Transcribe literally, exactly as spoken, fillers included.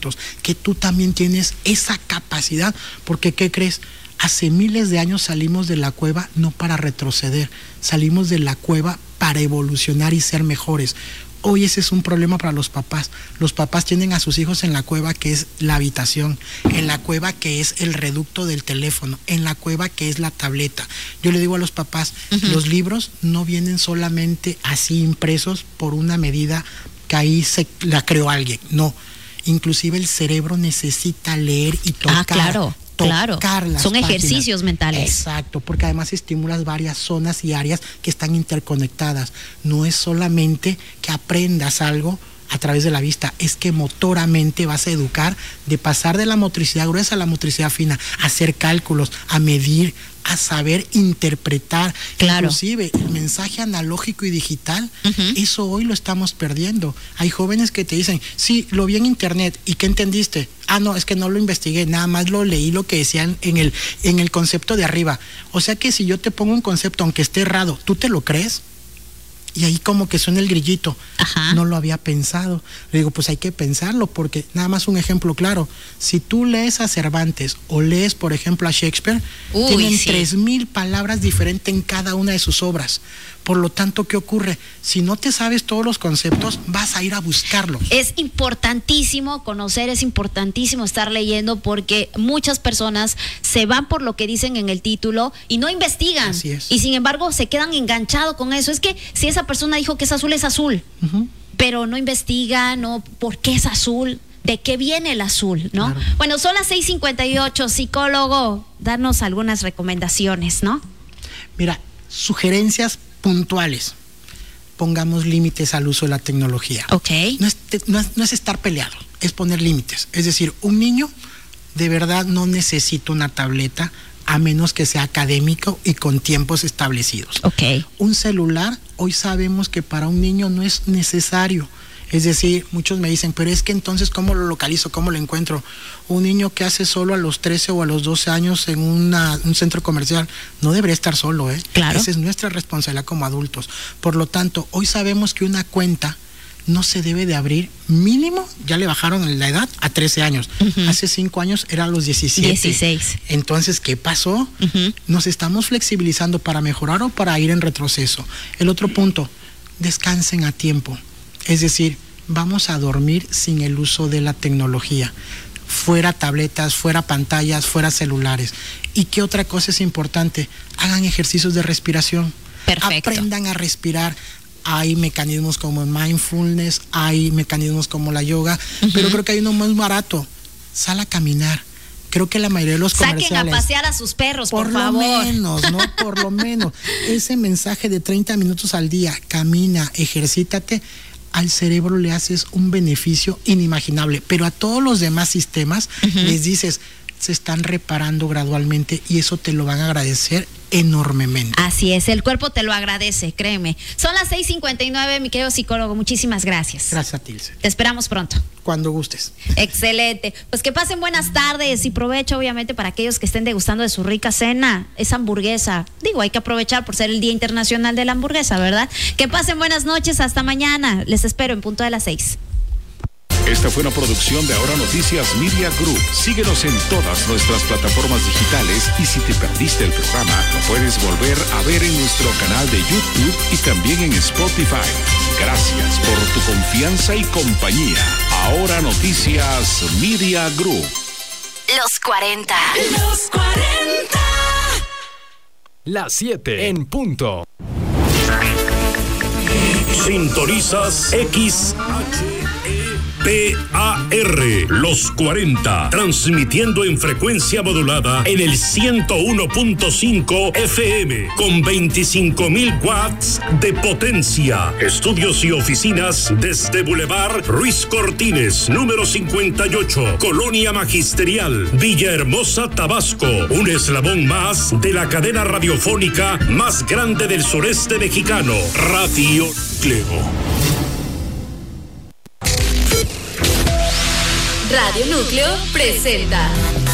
conceptos, que tú también tienes esa capacidad, porque ¿qué crees? Hace miles de años salimos de la cueva no para retroceder, salimos de la cueva para evolucionar y ser mejores. Hoy ese es un problema para los papás. Los papás tienen a sus hijos en la cueva que es la habitación, en la cueva que es el reducto del teléfono, en la cueva que es la tableta. Yo le digo a los papás, uh-huh. los libros no vienen solamente así impresos por una medida que ahí se la creó alguien, no. Inclusive el cerebro necesita leer y tocar. Ah, claro. Claro, son páginas. Ejercicios mentales. Exacto, porque además estimulas varias zonas y áreas que están interconectadas. No es solamente que aprendas algo a través de la vista, es que motoramente vas a educar de pasar de la motricidad gruesa a la motricidad fina, a hacer cálculos, a medir, a saber interpretar. Claro. Inclusive el mensaje analógico y digital, uh-huh. eso hoy lo estamos perdiendo. Hay jóvenes que te dicen, sí, lo vi en internet, ¿y qué entendiste? Ah, no, es que no lo investigué, nada más lo leí lo que decían en el, en el concepto de arriba. O sea que si yo te pongo un concepto, aunque esté errado, ¿tú te lo crees? Y ahí como que suena el grillito. Ajá. No lo había pensado. Le digo, pues hay que pensarlo, porque nada más un ejemplo claro. Si tú lees a Cervantes o lees, por ejemplo, a Shakespeare, Uy, tienen sí. tres mil palabras diferentes en cada una de sus obras. Por lo tanto, ¿qué ocurre? Si no te sabes todos los conceptos, vas a ir a buscarlos. Es importantísimo conocer, es importantísimo estar leyendo, porque muchas personas se van por lo que dicen en el título y no investigan. Así es. Y sin embargo se quedan enganchados con eso. Es que si esa persona dijo que es azul, es azul. Uh-huh. Pero no investiga, no, ¿por qué es azul? ¿De qué viene el azul? ¿No? Claro. Bueno, son las seis cincuenta y ocho, psicólogo, darnos algunas recomendaciones, ¿no? Mira, sugerencias puntuales. Pongamos límites al uso de la tecnología. Ok. No es, no es, no es estar peleado, es poner límites. Es decir, un niño de verdad no necesita una tableta a menos que sea académico y con tiempos establecidos. Ok. Un celular, hoy sabemos que para un niño no es necesario. Es decir, muchos me dicen, pero es que entonces, ¿cómo lo localizo? ¿Cómo lo encuentro? Un niño que hace solo a los trece o a los doce años en una, un centro comercial no debería estar solo, ¿eh? Claro. Esa es nuestra responsabilidad como adultos. Por lo tanto, hoy sabemos que una cuenta no se debe de abrir mínimo, ya le bajaron la edad a trece años. Uh-huh. Hace cinco años era a los diecisiete. dieciséis. Entonces, ¿qué pasó? Uh-huh. Nos estamos flexibilizando para mejorar o para ir en retroceso. El otro punto, descansen a tiempo. Es decir, vamos a dormir sin el uso de la tecnología. Fuera tabletas, fuera pantallas, fuera celulares. ¿Y qué otra cosa es importante? Hagan ejercicios de respiración. Perfecto. Aprendan a respirar. Hay mecanismos como el mindfulness, hay mecanismos como la yoga, uh-huh. pero creo que hay uno más barato. Sal a caminar. Creo que la mayoría de los comerciales... Saquen a pasear a sus perros, por, por favor. Por lo menos, ¿no? Por lo menos. Ese mensaje de treinta minutos al día, camina, ejercítate, al cerebro le haces un beneficio inimaginable. Pero a todos los demás sistemas uh-huh. les dices, se están reparando gradualmente y eso te lo van a agradecer enormemente. Así es, el cuerpo te lo agradece, créeme. Son las seis cincuenta y nueve, mi querido psicólogo, muchísimas gracias. Gracias a ti, Ilse. Te esperamos pronto. Cuando gustes. Excelente. Pues que pasen buenas tardes y provecho, obviamente, para aquellos que estén degustando de su rica cena, esa hamburguesa. Digo, hay que aprovechar por ser el Día Internacional de la Hamburguesa, ¿verdad? Que pasen buenas noches, hasta mañana. Les espero en punto de las seis. Esta fue una producción de Ahora Noticias Media Group. Síguenos en todas nuestras plataformas digitales y si te perdiste el programa, lo puedes volver a ver en nuestro canal de YouTube y también en Spotify. Gracias por tu confianza y compañía. Ahora Noticias Media Group. Los cuarenta. Los cuarenta. Las siete en punto. Sintonizas X P A R, Los cuarenta, transmitiendo en frecuencia modulada en el ciento uno punto cinco F M, con veinticinco mil watts de potencia. Estudios y oficinas desde Boulevard Ruiz Cortines, número cincuenta y ocho, Colonia Magisterial, Villahermosa, Tabasco. Un eslabón más de la cadena radiofónica más grande del sureste mexicano, Radio Núcleo. Radio Núcleo presenta